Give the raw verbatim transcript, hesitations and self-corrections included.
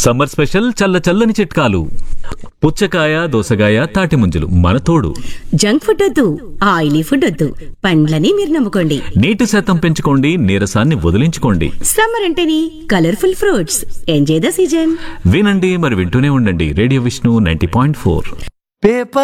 Summer special చల్ల చల్లని చిట్కాలు. పుచ్చకాయ, దోసకాయ, తాటి ముంజలు మన తోడు. జంక్ ఫుడ్ వద్దు, ఆయిలీ ఫుడ్ వద్దు, పండ్లని మీరు నమ్ముకోండి. నీటి శాతం పెంచుకోండి, నీరసాన్ని వదిలించుకోండి. సమ్మర్ అంటేనే colourful fruits. Enjoy the season. వినండి మరి వింటూనే ఉండండి radio Vishnu ninety point four.